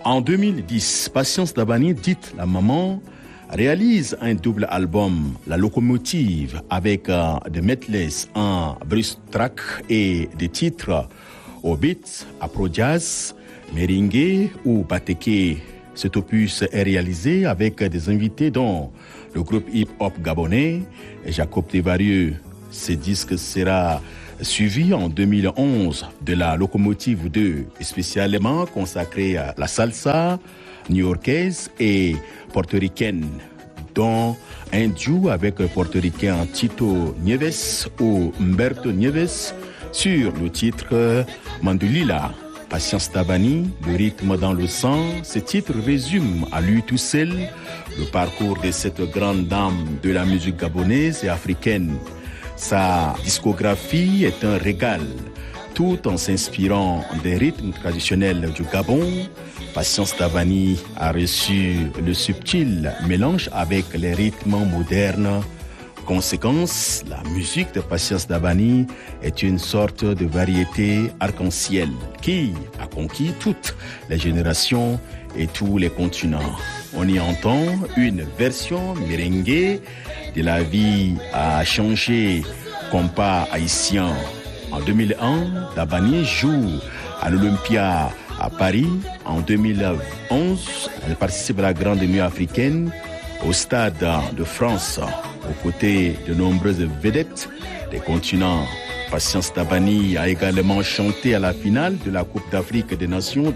En 2010, Patience Dabani, dite la maman, réalise un double album, La Locomotive, avec des medleys en blues track et des titres au beat, afro jazz, merengue ou bateke. Cet opus est réalisé avec des invités dont le groupe hip-hop gabonais et Jacob Devarieux. Ce disque sera suivi en 2011 de La Locomotive 2, spécialement consacré à la salsa new-yorkaise et portoricaine, dont un duo avec le portoricain Tito Nieves ou Humberto Nieves sur le titre Mandulila. Patience Dabani, le rythme dans le sang, ce titre résume à lui tout seul le parcours de cette grande dame de la musique gabonaise et africaine. Sa discographie est un régal, tout en s'inspirant des rythmes traditionnels du Gabon. Patience Dabani a reçu le subtil mélange avec les rythmes modernes. Conséquence, la musique de Patience Dabani est une sorte de variété arc-en-ciel qui a conquis toutes les générations et tous les continents. On y entend une version merengue de La vie a changé, compas haïtien. En 2001, Dabani joue à l'Olympia à Paris. En 2011, elle participe à la Grande Nuit africaine au Stade de France, aux côtés de nombreuses vedettes des continents. Patience Dabani a également chanté à la finale de la Coupe d'Afrique des Nations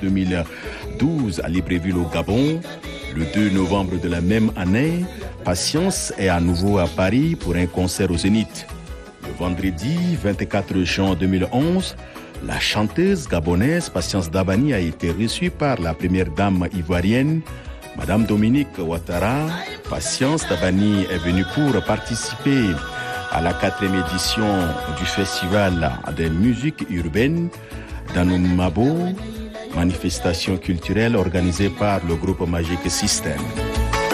2012 à Libreville au Gabon. Le 2 novembre de la même année, Patience est à nouveau à Paris pour un concert au Zénith. Le vendredi 24 juin 2011, la chanteuse gabonaise Patience Dabani a été reçue par la première dame ivoirienne, Madame Dominique Ouattara. Patience Dabani est venue pour participer à la 4e édition du Festival des musiques urbaines d'Anoumabo, manifestation culturelle organisée par le groupe Magic System.